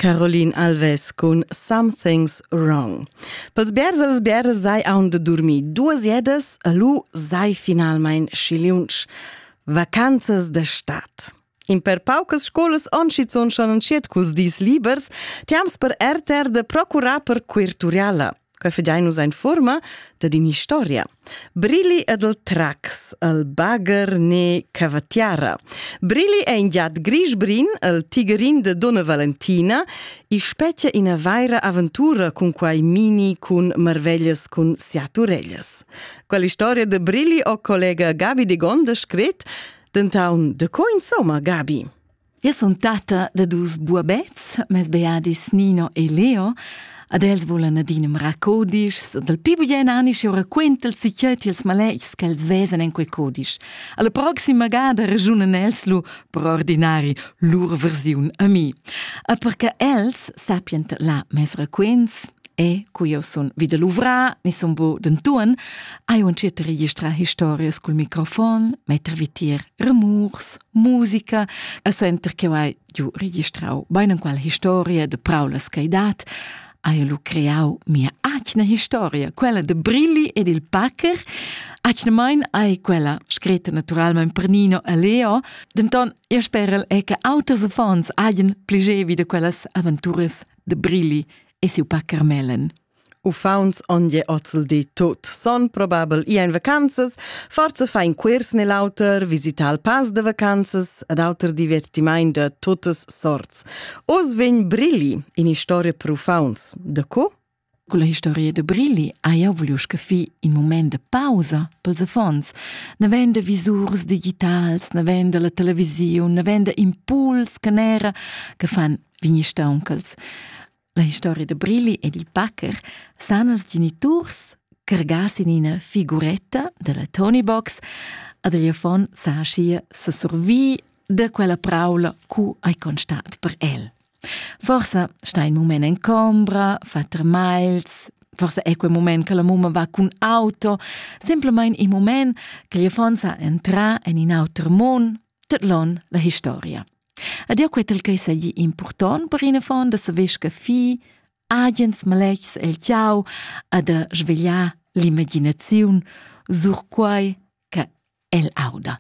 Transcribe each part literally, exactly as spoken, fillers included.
Caroline Alves con Something's Wrong. Pels biers e las bieres sai aun de dormir duas jedes e lu sai finalmein schiliunsch. Vacanzas de stat. In per paucas scolas on schizon schon anciet culs dis libers, tiams per erter de procurar per quirturiala. Quai fagiainus ein forma da din historia. Brilli ed el trax, el bagger ne cavatiara. Brilli è in giat grisbrin, el tigerin de Donna Valentina, i speccia in a vaira avventura con quai mini cun marveglias cun siaturellas. Quell'istoria de Brilli o collega Gabi de Gonda scret, d'entaun de co insomma, Gabi? Io son tata de dus buabets, mes beadis Nino e Leo, ad els volan adinem racodis, del pibugen anis eu raquentel sicet ils maletgs che els vesen en quei codis. Alla proxima gada ragiunen els lu per ordinari lur versiun a mi. A perché els sapient la mes raquens e cui io son vida luvra, ni son bo d'entuan, ai un certa registra historias col microfon, metter vitier remurs, musica, a so enter che ai giu registrau bainan qual historia de praulas caidat, ai lu creau mia acna historia, quella de Brilli ed il Packer, acna main ai quella scritta naturalmente per Nino e Leo, denton io spero e che auters affons hagien pligevi de quellas aventuras de Brilli e siu Packer melen. U fauns onge ozzel di tot. Son probabel i ein vacanzas, forza fa in quers nell'auter, visita il pas de vacanzas, ad auter divertimain de totes sorts. Os vegn Brilli in historia per u fauns. De co? Con la historia de Brilli hai io vogliu scafi in moment de pausa pels affons. Ne vende visurs digitals, ne vende la televisione, ne vende impuls che nera che fan vigni stauncels. La historia de Brilli ed il Packer san als genitors cargassin in una figuretta della Tony Box ad il fon sa schia se sorvi de quella praula cu ai constat per el. Forse sta in moment in combra, fa tre miles, forse è quel moment che la mamma va con auto, semplicemente il moment che gli fon sa entra in un altro mondo, tutlon la historia. Ad io quetel che sei important per in fond da saver che fi agens malecs el ciao ad a svegliar l'immaginazione sur quai che el auda.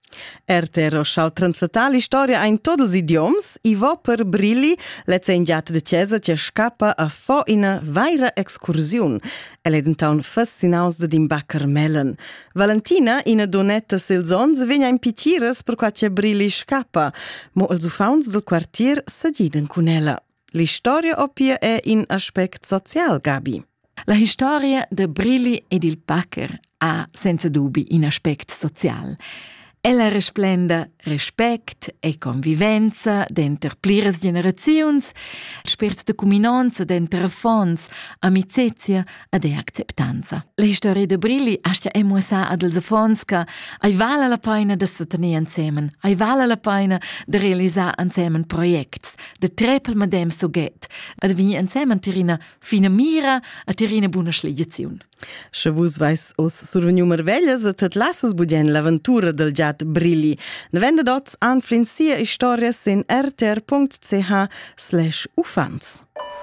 Ertero schau translatar l'istoria in tots els idioms, i vo per Brilli let's engiat de Cesa che scappa a fo in a vaira excursiun. El è d'entaun fascinaus de din Backer Melen. Valentina, in a donetta silzons, vegna in picires per qua che Brilli scappa, mo els ufauns del quartier s'agiden con ella. L'istoria opia è in aspect social, Gabi. La historia de Brilli ed il Packer ha senza dubi in aspect social. Ella resplenda respect e convivenza d'enter pliras generaziuns, spert de cuminonza d'enter affons, amicizia ed e acceptanza. La historia de Brilli astia e muesa ad els affons ca ai vala la pena de se tenir insemen, ai vala la pena de realisar insemen projects, de trepel madem suget, ad vini insemen tirina fina mira a tirina buna schligaziun. Se vus vais os survegnu merveglias et et lasses budien l'aventura del giat Brilli. Ne vende dots an flinsia historias in r t r punct c h slash ufans.